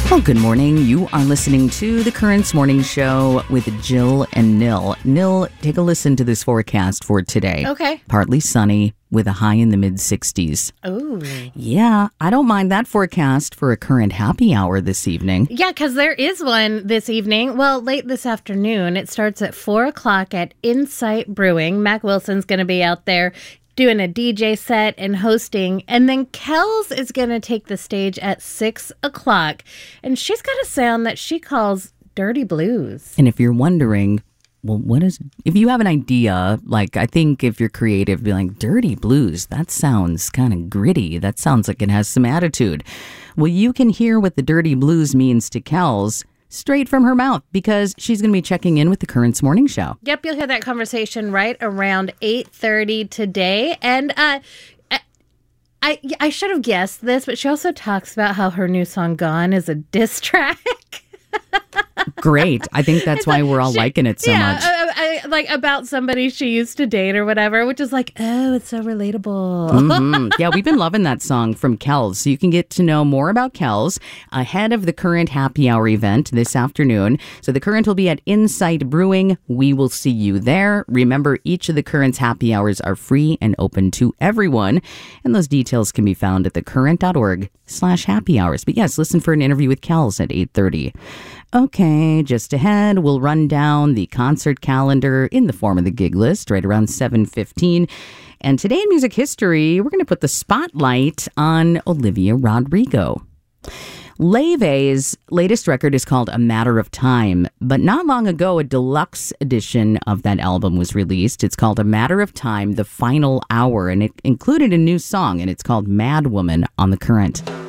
Well, good morning. You are listening to the Currents Morning Show with Jill and Nil. Nil, take a listen to this forecast for today. Okay. Partly sunny with a high in the mid-60s. Oh. Yeah, I don't mind that forecast for a current happy hour this evening. Yeah, because there is one this evening. Well, late this afternoon. It starts at 4 o'clock at Insight Brewing. Mac Wilson's going to be out there doing a DJ set and hosting. And then Kells is going to take the stage at 6 o'clock. And she's got a sound that she calls Dirty Blues. And if you're wondering, well, if you have an idea, like I think if you're creative, be like, Dirty Blues, that sounds kind of gritty. That sounds like it has some attitude. Well, you can hear what the Dirty Blues means to Kells straight from her mouth, because she's going to be checking in with the Currents Morning Show. Yep, you'll hear that conversation right around 8:30 today. And I should have guessed this, but she also talks about how her new song Gone is a diss track. Great. I think that's why we're all liking it so much. Like about somebody she used to date or whatever, which is like, oh, it's so relatable. Mm-hmm. Yeah, we've been loving that song from Kells. So you can get to know more about Kells ahead of the Current Happy Hour event this afternoon. So the Current will be at Insight Brewing. We will see you there. Remember, each of the Current's happy hours are free and open to everyone. And those details can be found at thecurrent.org/happy hours. But yes, listen for an interview with Kells at 8:30. Okay, just ahead, we'll run down the concert calendar in the form of the gig list right around 7:15. And today in music history, we're going to put the spotlight on Olivia Rodrigo. Laufey's latest record is called A Matter of Time, but not long ago, a deluxe edition of that album was released. It's called A Matter of Time, The Final Hour, and it included a new song, and it's called Mad Woman on the Current.